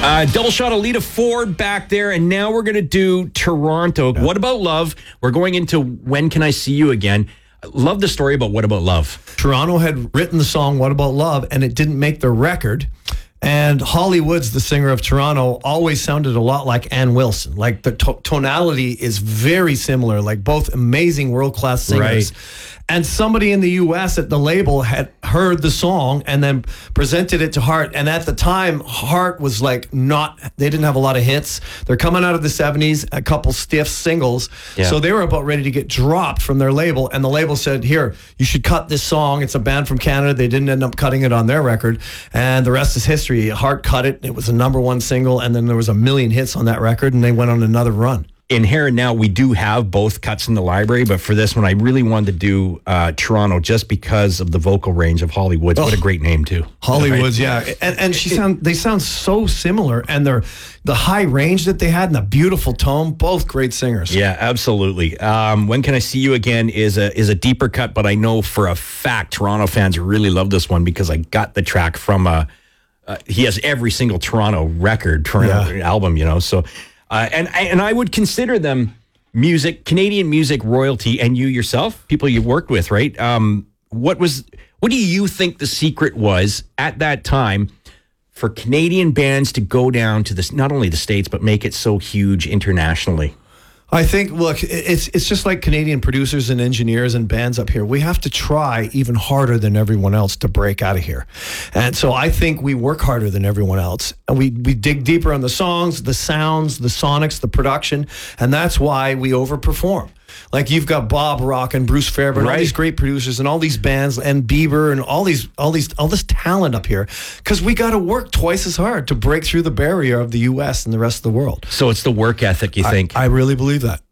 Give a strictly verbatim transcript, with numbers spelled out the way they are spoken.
Uh, double shot of Lita Ford back there, and now we're going to do Toronto. Yeah. What About Love? We're going into When Can I See You Again? Love the story about What About Love. Toronto had written the song What About Love, and it didn't make the record. And Holly Woods, the singer of Toronto, always sounded a lot like Ann Wilson. Like the to- tonality is very similar, like both amazing world-class singers. Right. And somebody in the U S at the label had heard the song and then presented it to Heart. And at the time, Heart was like not, they didn't have a lot of hits. They're coming out of the seventies, a couple stiff singles. Yeah. So they were about ready to get dropped from their label. And the label said, here, you should cut this song. It's a band from Canada. They didn't end up cutting it on their record. And the rest is history. Heart cut it. It was a number one single. And then there was a million hits on that record. And they went on another run. In Here and Now, we do have both cuts in the library, but for this one, I really wanted to do uh, Toronto just because of the vocal range of Holly Woods. Oh, what a great name, too. Holly Woods, yeah. And, and she sound they sound so similar, and they're the high range that they had and the beautiful tone, both great singers. Yeah, absolutely. Um, When Can I See You Again is a is a deeper cut, but I know for a fact Toronto fans really love this one because I got the track from, uh, uh, he has every single Toronto record, Toronto yeah. album, you know, so... Uh, and and I would consider them music, Canadian music royalty, and you yourself, people you worked with, right? Um, what was what do you think the secret was at that time for Canadian bands to go down to this, not only the States, but make it so huge internationally? I think, look, it's it's just like Canadian producers and engineers and bands up here. We have to try even harder than everyone else to break out of here. And so I think we work harder than everyone else. And we, we dig deeper on the songs, the sounds, the sonics, the production. And that's why we overperform. Like you've got Bob Rock and Bruce Fairbairn, right. all these great producers and all these bands and Bieber and all these all these all this talent up here because we got to work twice as hard to break through the barrier of the U S and the rest of the world. So it's the work ethic, you I, think? I really believe that.